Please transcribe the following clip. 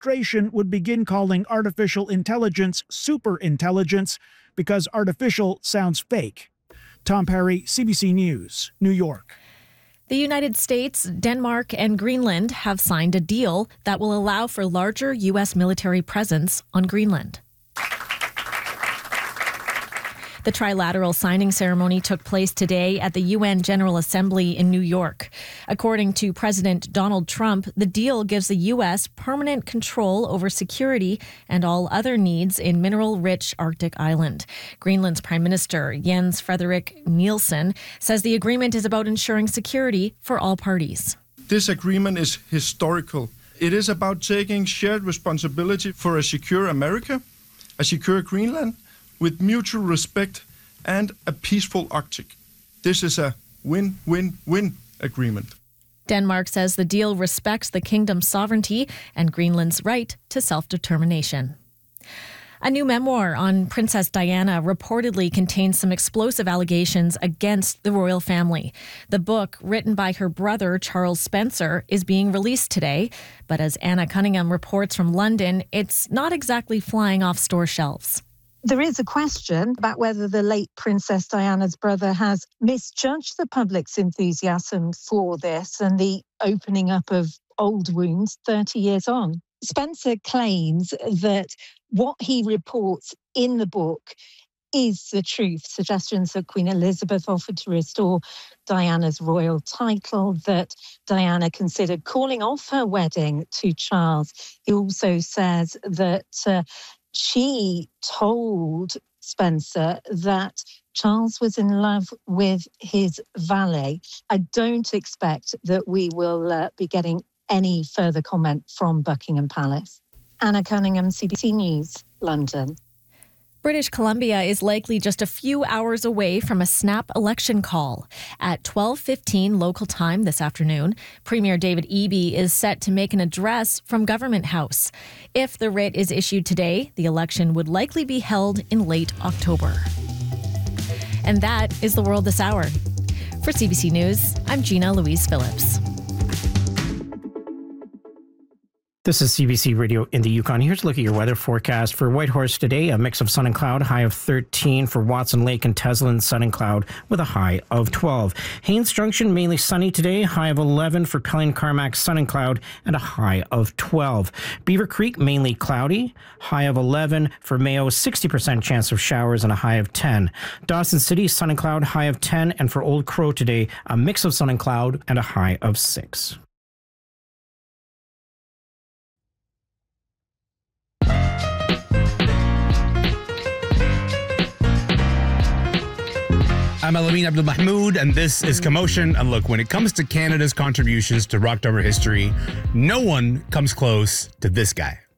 administration would begin calling artificial intelligence superintelligence because artificial sounds fake. Tom Perry, CBC News, New York. The United States, Denmark, and Greenland have signed a deal that will allow for larger U.S. military presence on Greenland. The trilateral signing ceremony took place today at the UN General Assembly in New York. According to President Donald Trump, the deal gives the U.S. permanent control over security and all other needs in mineral-rich Arctic island. Greenland's Prime Minister Jens Frederik Nielsen says the agreement is about ensuring security for all parties. This agreement is historical. It is about taking shared responsibility for a secure America, a secure Greenland, with mutual respect and a peaceful Arctic. This is a win-win-win agreement. Denmark says the deal respects the kingdom's sovereignty and Greenland's right to self-determination. A new memoir on Princess Diana reportedly contains some explosive allegations against the royal family. The book, written by her brother Charles Spencer, is being released today. But as Anna Cunningham reports from London, it's not exactly flying off store shelves. There is a question about whether the late Princess Diana's brother has misjudged the public's enthusiasm for this and the opening up of old wounds 30 years on. Spencer claims that what he reports in the book is the truth. Suggestions that Queen Elizabeth offered to restore Diana's royal title, that Diana considered calling off her wedding to Charles. He also says that she told Spencer that Charles was in love with his valet. I don't expect that we will be getting any further comment from Buckingham Palace. Anna Cunningham, CBC News, London. British Columbia is likely just a few hours away from a snap election call. At 12:15 local time this afternoon, Premier David Eby is set to make an address from Government House. If the writ is issued today, the election would likely be held in late October. And that is the world this hour. For CBC News, I'm Gina Louise Phillips. This is CBC Radio in the Yukon. Here's a look at your weather forecast. For Whitehorse today, a mix of sun and cloud, high of 13. For Watson Lake and Teslin, sun and cloud with a high of 12. Haines Junction, mainly sunny today, high of 11. For Pelly Carmack, sun and cloud and a high of 12. Beaver Creek, mainly cloudy, high of 11. For Mayo, 60% chance of showers and a high of 10. Dawson City, sun and cloud, high of 10. And for Old Crow today, a mix of sun and cloud and a high of 6. I'm Alameen Abdul Mahmoud, and this is Commotion. And look, when it comes to Canada's contributions to rock drummer history, no one comes close to this guy.